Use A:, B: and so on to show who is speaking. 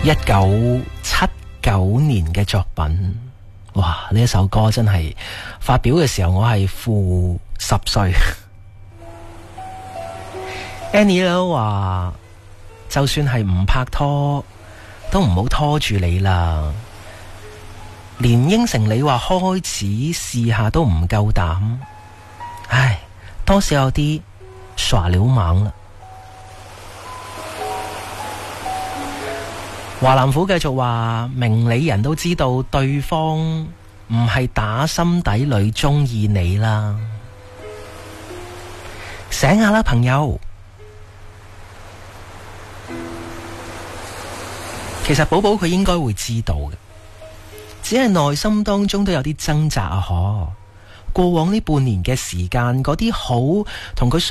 A: 1979年嘅作品。哇！呢一首歌真係發表嘅時候我係負10歲。Annie 都話就算係唔拍拖都唔好拖住你啦，連應承你話開始試下都唔夠膽，唉，多少有啲耍流氓啦。華南虎繼續話，明理人都知道對方唔係打心底裏中意你啦，醒下啦朋友。其實寶寶佢應該會知道嘅，只係內心當中都有啲掙扎啊。過往呢半年嘅時間，嗰啲好同佢